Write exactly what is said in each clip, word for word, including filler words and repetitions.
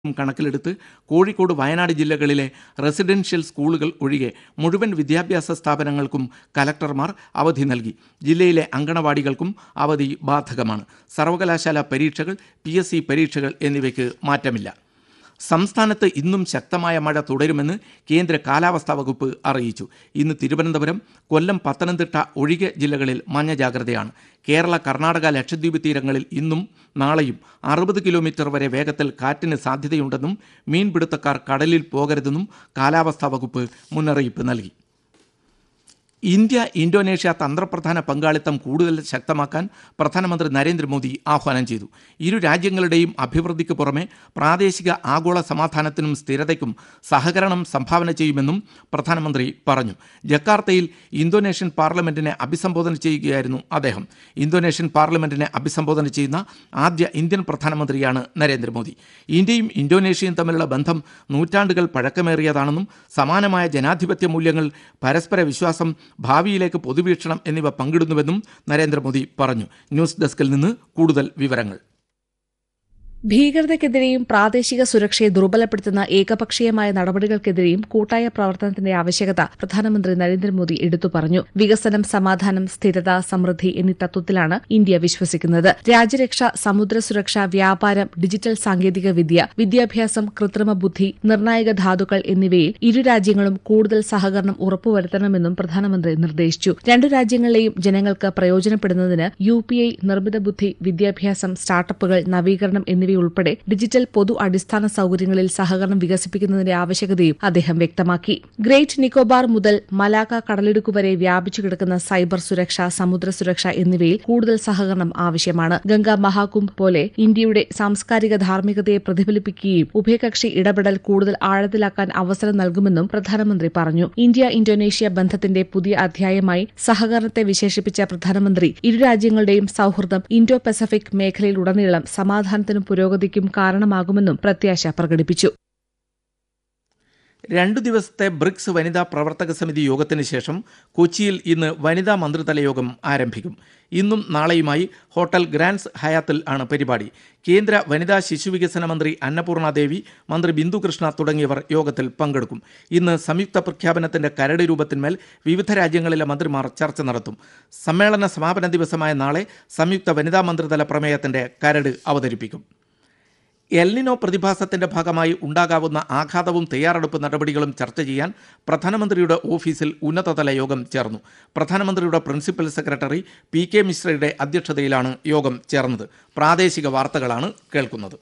കണക്കിലെടുത്ത് കോഴിക്കോട്, വയനാട് ജില്ലകളിലെ റെസിഡൻഷ്യൽ സ്കൂളുകൾ ഒഴികെ മുഴുവൻ വിദ്യാഭ്യാസ സ്ഥാപനങ്ങൾക്കും കലക്ടർമാർ അവധി നൽകി. ജില്ലയിലെ അങ്കണവാടികൾക്കും അവധി ബാധകമാണ്. സർവകലാശാല പരീക്ഷകൾ, പി എസ് സി പരീക്ഷകൾ എന്നിവയ്ക്ക് മാറ്റമില്ല. സംസ്ഥാനത്ത് ഇന്നും ശക്തമായ മഴ തുടരുമെന്ന് കേന്ദ്ര കാലാവസ്ഥാ വകുപ്പ് അറിയിച്ചു. ഇന്ന് തിരുവനന്തപുരം, കൊല്ലം, പത്തനംതിട്ട ഒഴികെ ജില്ലകളിൽ മഞ്ഞ ജാഗ്രതയാണ്. കേരള, കർണാടക, ലക്ഷദ്വീപ് തീരങ്ങളിൽ ഇന്നും നാളെയും അറുപത് കിലോമീറ്റർ വരെ വേഗത്തിൽ കാറ്റിന് സാധ്യതയുണ്ടെന്നും മീൻപിടുത്തക്കാർ കടലിൽ പോകരുതെന്നും കാലാവസ്ഥാ വകുപ്പ് മുന്നറിയിപ്പ് നൽകി. ഇന്ത്യ ഇന്തോനേഷ്യ തന്ത്രപ്രധാന പങ്കാളിത്തം കൂടുതൽ ശക്തമാക്കാൻ പ്രധാനമന്ത്രി നരേന്ദ്രമോദി ആഹ്വാനം ചെയ്തു. ഇരു രാജ്യങ്ങളുടെയും അഭിവൃദ്ധിക്ക് പുറമെ പ്രാദേശിക ആഗോള സമാധാനത്തിനും സ്ഥിരതയ്ക്കും സഹകരണം സംഭാവന ചെയ്യുമെന്നും പ്രധാനമന്ത്രി പറഞ്ഞു. ജക്കാർത്തയിൽ ഇന്തോനേഷ്യൻ പാർലമെന്റിനെ അഭിസംബോധന ചെയ്യുകയായിരുന്നു അദ്ദേഹം. ഇന്തോനേഷ്യൻ പാർലമെന്റിനെ അഭിസംബോധന ചെയ്യുന്ന ആദ്യ ഇന്ത്യൻ പ്രധാനമന്ത്രിയാണ് നരേന്ദ്രമോദി. ഇന്ത്യയും ഇന്തോനേഷ്യയും തമ്മിലുള്ള ബന്ധം നൂറ്റാണ്ടുകൾ പഴക്കമേറിയതാണെന്നും സമാനമായ ജനാധിപത്യ മൂല്യങ്ങൾ, പരസ്പര വിശ്വാസം, ഭാവിയിലേക്ക് പൊതുവീക്ഷണം എന്നിവ പങ്കിടുന്നുവെന്നും നരേന്ദ്രമോദി പറഞ്ഞു. ന്യൂസ് ഡെസ്കിൽ നിന്ന് കൂടുതൽ വിവരങ്ങൾ. ഭീകരതയ്ക്കെതിരെയും പ്രാദേശിക സുരക്ഷയെ ദുർബലപ്പെടുത്തുന്ന ഏകപക്ഷീയമായ നടപടികൾക്കെതിരെയും കൂട്ടായ പ്രവർത്തനത്തിന്റെ ആവശ്യകത പ്രധാനമന്ത്രി നരേന്ദ്രമോദി എടുത്തു പറഞ്ഞു. വികസനം, സമാധാനം, സ്ഥിരത, സമൃദ്ധി എന്നീ തത്വത്തിലാണ് ഇന്ത്യ വിശ്വസിക്കുന്നത്. രാജ്യരക്ഷ, സമുദ്ര സുരക്ഷ, വ്യാപാരം, ഡിജിറ്റൽ സാങ്കേതിക വിദ്യ, വിദ്യാഭ്യാസം, കൃത്രിമ ബുദ്ധി, നിർണായക ധാതുക്കൾ എന്നിവയിൽ ഇരു രാജ്യങ്ങളും കൂടുതൽ സഹകരണം ഉറപ്പുവരുത്തണമെന്നും പ്രധാനമന്ത്രി നിർദ്ദേശിച്ചു. രണ്ടു രാജ്യങ്ങളിലെയും ജനങ്ങൾക്ക് പ്രയോജനപ്പെടുന്നതിന് യു പി ഐ, നിർമ്മിത ബുദ്ധി, വിദ്യാഭ്യാസം, സ്റ്റാർട്ടപ്പുകൾ, നവീകരണം എന്നിവ ഉൾപ്പെടെ ഡിജിറ്റൽ പൊതു അടിസ്ഥാന സൌകര്യങ്ങളിൽ സഹകരണം വികസിപ്പിക്കുന്നതിന്റെ ആവശ്യകതയും അദ്ദേഹം വ്യക്തമാക്കി. ഗ്രേറ്റ് നിക്കോബാർ മുതൽ മലാക്ക കടലിടുക്ക് വരെ വ്യാപിച്ചു കിടക്കുന്ന സൈബർ സുരക്ഷ, സമുദ്ര സുരക്ഷ എന്നിവയിൽ കൂടുതൽ സഹകരണം ആവശ്യമാണ്. ഗംഗാ മഹാകുംഭ് പോലെ ഇന്ത്യയുടെ സാംസ്കാരിക ധാർമ്മികതയെ പ്രതിഫലിപ്പിക്കുകയും ഉഭയകക്ഷി ഇടപെടൽ കൂടുതൽ ആഴത്തിലാക്കാൻ അവസരം നൽകുമെന്നും പ്രധാനമന്ത്രി പറഞ്ഞു. ഇന്ത്യ ഇന്തോനേഷ്യ ബന്ധത്തിന്റെ പുതിയ അധ്യായമായി സഹകരണത്തെ വിശേഷിപ്പിച്ച പ്രധാനമന്ത്രി ഇരു രാജ്യങ്ങളുടെയും സൌഹൃദം ഇന്തോ പസഫിക് മേഖലയിലുടനീളം സമാധാനത്തിനും പുരോഗതിക്കും കാരണമാകുമെന്നും പ്രത്യാശ പ്രകടിപ്പിച്ചു. രണ്ടു ദിവസത്തെ ബ്രിക്സ് വനിതാ പ്രവർത്തക സമിതി യോഗത്തിന് ശേഷം കൊച്ചിയിൽ ഇന്ന് വനിതാ മന്ത്രിതല യോഗം ആരംഭിക്കും. ഇന്നും നാളെയുമായി ഹോട്ടൽ ഗ്രാൻഡ്സ് ഹയാത്തിൽ ആണ് പരിപാടി. കേന്ദ്ര വനിതാ ശിശുവികസന മന്ത്രി അന്നപൂർണ ദേവി, മന്ത്രി ബിന്ദു കൃഷ്ണ തുടങ്ങിയവർ യോഗത്തിൽ പങ്കെടുക്കും. ഇന്ന് സംയുക്ത പ്രഖ്യാപനത്തിന്റെ കരട് രൂപത്തിന്മേൽ വിവിധ രാജ്യങ്ങളിലെ മന്ത്രിമാർ ചർച്ച നടത്തും. സമ്മേളന സമാപന ദിവസമായ നാളെ സംയുക്ത വനിതാ മന്ത്രിതല പ്രമേയത്തിന്റെ കരട് അവതരിപ്പിക്കും. എൽനിനോ പ്രതിഭാസത്തിന്റെ ഭാഗമായി ഉണ്ടാകാവുന്ന ആഘാതവും തയ്യാറെടുപ്പ് നടപടികളും ചർച്ച ചെയ്യാൻ പ്രധാനമന്ത്രിയുടെ ഓഫീസിൽ ഉന്നതതല യോഗം ചേർന്നു. പ്രധാനമന്ത്രിയുടെ പ്രിൻസിപ്പൽ സെക്രട്ടറി പി കെ മിശ്രയുടെ അധ്യക്ഷതയിലാണ് യോഗം ചേർന്നത്. പ്രാദേശിക വാർത്തകളാണ് കേൾക്കുന്നത്.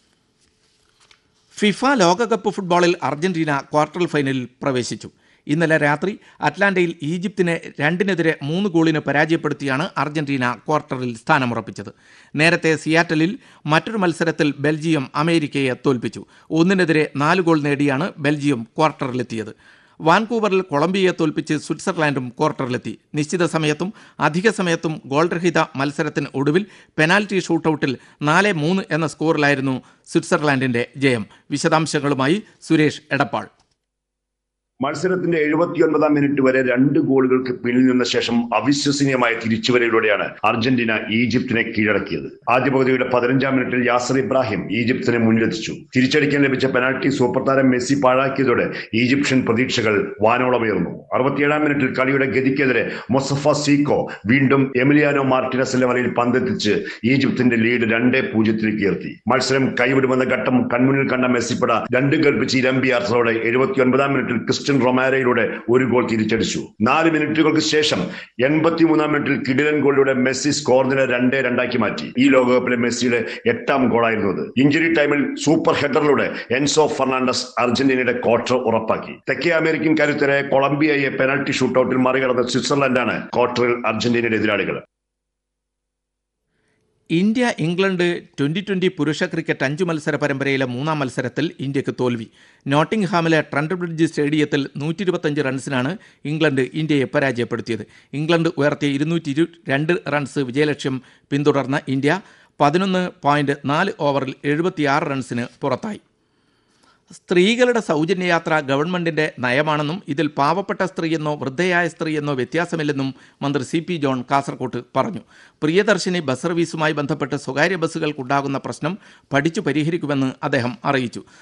ഫിഫ ലോകകപ്പ് ഫുട്ബോളിൽ അർജന്റീന ക്വാർട്ടർ ഫൈനലിൽ പ്രവേശിച്ചു. ഇന്നലെ രാത്രി അറ്റ്ലാന്റയിൽ ഈജിപ്തിനെ രണ്ടിനെതിരെ മൂന്ന് ഗോളിന് പരാജയപ്പെടുത്തിയാണ് അർജന്റീന ക്വാർട്ടറിൽ സ്ഥാനമുറപ്പിച്ചത്. നേരത്തെ സിയാറ്റലിൽ മറ്റൊരു മത്സരത്തിൽ ബെൽജിയം അമേരിക്കയെ തോൽപ്പിച്ചു. ഒന്നിനെതിരെ നാല് ഗോൾ നേടിയാണ് ബെൽജിയം ക്വാർട്ടറിലെത്തിയത്. വാൻകൂവറിൽ കൊളംബിയയെ തോൽപ്പിച്ച് സ്വിറ്റ്സർലാൻഡും ക്വാർട്ടറിലെത്തി. നിശ്ചിത സമയത്തും അധിക സമയത്തും ഗോൾരഹിത മത്സരത്തിന് ഒടുവിൽ പെനാൽറ്റി ഷൂട്ടൌട്ടിൽ നാല് മൂന്ന് എന്ന സ്കോറിലായിരുന്നു സ്വിറ്റ്സർലാൻഡിന്റെ ജയം. വിശദാംശങ്ങളുമായി സുരേഷ് എടപ്പാൾ. മത്സരത്തിന്റെ എഴുപത്തിയൊൻപതാം മിനിറ്റ് വരെ രണ്ട് ഗോളുകൾക്ക് പിന്നിൽ നിന്ന ശേഷം അവിശ്വസനീയമായ തിരിച്ചുവരയിലൂടെയാണ് അർജന്റീന ഈജിപ്തിനെ കീഴടക്കിയത്. ആദ്യ പകുതിയുടെ പതിനഞ്ചാം മിനിറ്റിൽ യാസർ ഇബ്രാഹിം ഈജിപ്തിനെ മുന്നിലെത്തിച്ചു. തിരിച്ചടിക്കാൻ ലഭിച്ച പെനാൽറ്റി സൂപ്പർ താരം മെസ്സി പാഴാക്കിയതോടെ ഈജിപ്ഷ്യൻ പ്രതീക്ഷകൾ വാനോളമുയർന്നു. അറുപത്തിയേഴാം മിനിറ്റിൽ കളിയുടെ ഗതിക്കെതിരെ മൊസഫ സീക്കോ വീണ്ടും എമിലിയാനോ മാർട്ടിനസിന്റെ വലയിൽ പന്തെത്തിച്ച് ഈജിപ്തിന്റെ ലീഡ് രണ്ടേ പൂജ്യത്തിലേക്ക് ഉയർത്തി. മത്സരം കൈവിടുമെന്ന ഘട്ടം കൺമുന്നിൽ കണ്ട മെസ്സിപ്പട രണ്ട് കൽപ്പിച്ച് ഇരമ്പിയാർത്തോടെ എഴുപത്തിയൊൻപതാം മിനിറ്റിൽ ക്രിസ്ത്യൻ റൊമാരോയിലൂടെ ഒരു ഗോൾ തിരിച്ചടിച്ചു. നാല് മിനിറ്റുകൾക്ക് ശേഷം എൺപത്തിമൂന്നാം മിനിറ്റിൽ കിടിലൻ ഗോളിലൂടെ മെസ്സി സ്കോർ നില രണ്ടേ രണ്ടാക്കി മാറ്റി. ഈ ലോകകപ്പിലെ മെസ്സിയുടെ എട്ടാം ഗോളായിരുന്നു അത്. ഇഞ്ചുറി ടൈമിൽ സൂപ്പർ ഹെഡറിലൂടെ എൻസോ ഫെർണാണ്ടസ് അർജന്റീനയുടെ ക്വാർട്ടർ ഉറപ്പാക്കി. തെക്കേ അമേരിക്കൻ കരുത്തരെ കൊളംബിയയെ പെനാൽറ്റി ഷൂട്ടൌട്ടിൽ മറികടന്ന സ്വിറ്റ്സർലൻഡാണ് ക്വാർട്ടറിൽ അർജന്റീനയുടെ എതിരാളികൾ. ഇന്ത്യ ഇംഗ്ലണ്ട് ട്വൻ്റി ട്വൻ്റി പുരുഷ ക്രിക്കറ്റ് അഞ്ചു മത്സര പരമ്പരയിലെ മൂന്നാം മത്സരത്തിൽ ഇന്ത്യക്ക് തോൽവി. നോട്ടിംഗ്ഹാമിലെ ട്രണ്ട് ബ്രിഡ്ജ് സ്റ്റേഡിയത്തിൽ നൂറ്റി ഇരുപത്തഞ്ച് റൺസിനാണ് ഇംഗ്ലണ്ട് ഇന്ത്യയെ പരാജയപ്പെടുത്തിയത്. ഇംഗ്ലണ്ട് ഉയർത്തിയ ഇരുന്നൂറ്റി ഇരു രണ്ട് റൺസ് വിജയലക്ഷ്യം പിന്തുടർന്ന ഇന്ത്യ പതിനൊന്ന് പോയിൻറ്റ് നാല് ഓവറിൽ എഴുപത്തിയാറ് റൺസിന് പുറത്തായി. സ്ത്രീകളുടെ സൗജന്യയാത്ര ഗവൺമെന്റിന്റെ നയമാണെന്നും ഇതിൽ പാവപ്പെട്ട സ്ത്രീയെന്നോ വൃദ്ധയായ സ്ത്രീയെന്നോ വ്യത്യാസമില്ലെന്നും മന്ത്രി സി പി ജോൺ കാസർകോട്ട് പറഞ്ഞു. പ്രിയദർശിനി ബസ് സർവീസുമായി ബന്ധപ്പെട്ട് സ്വകാര്യ ബസ്സുകൾക്കുണ്ടാകുന്ന പ്രശ്നം പഠിച്ചു പരിഹരിക്കുമെന്ന് അദ്ദേഹം അറിയിച്ചു.